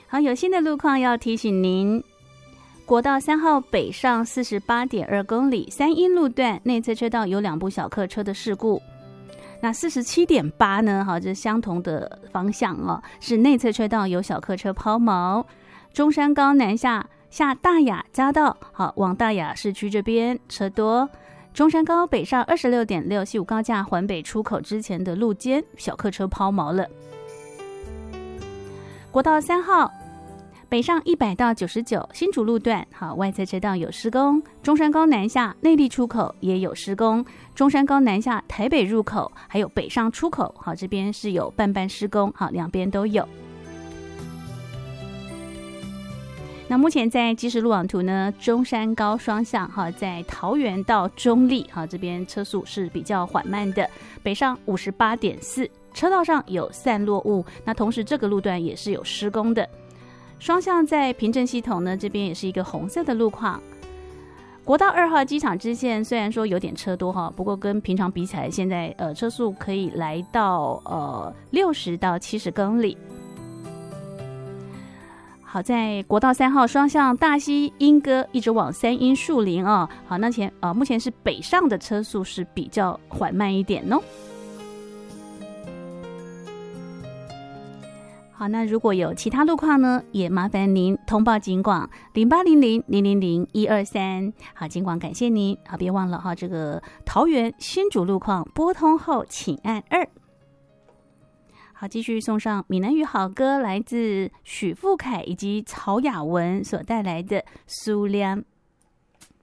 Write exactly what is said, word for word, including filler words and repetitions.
好，有新的路况要提醒您。国道三号北上四十八点二公里，三阴路段内侧车道有两部小客车的事故。那四十七点八呢？好，这相同的方向哦，是内侧车道有小客车抛锚。中山高南下下大雅交道，好，往大雅市区这边车多。中山高北上二十六点六，西武高架环北出口之前的路肩小客车抛锚了。国道三号北上一百到九十九，新竹路段好，外侧车道有施工。中山高南下内坜出口也有施工，中山高南下台北入口还有北上出口，好，这边是有半半施工，好，两边都有。那目前在即时路网图呢，中山高双向哈，在桃园到中坜哈这边车速是比较缓慢的，北上五十八点四，车道上有散落物，那同时这个路段也是有施工的。双向在平镇系统呢，这边也是一个红色的路况。国道二号机场支线虽然说有点车多哈，不过跟平常比起来，现在呃车速可以来到呃六十到七十公里。好，在国道三号双向大溪莺歌一直往三阴树林啊、哦，好，那前呃目前是北上的车速是比较缓慢一点哦。好，那如果有其他路况呢，也麻烦您通报警广零八零零零零零一二三。好，警广感谢您。好，别忘了哈，这个桃园新竹路况拨通后请按二。好，继续送上闽南语好歌，来自许富凯以及曹雅文所带来的《苏亮》。